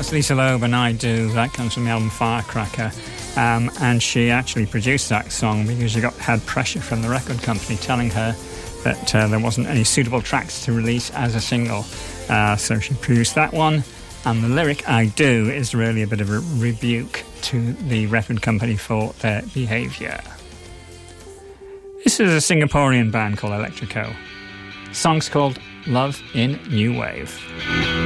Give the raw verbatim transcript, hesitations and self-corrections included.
That's Lisa Loeb and I Do. That comes from the album Firecracker. Um, and she actually produced that song because she got had pressure from the record company telling her that uh, there wasn't any suitable tracks to release as a single. Uh, so she produced that one. And the lyric I Do is really a bit of a rebuke to the record company for their behaviour. This is a Singaporean band called Electrico. The song's called Love in New Wave.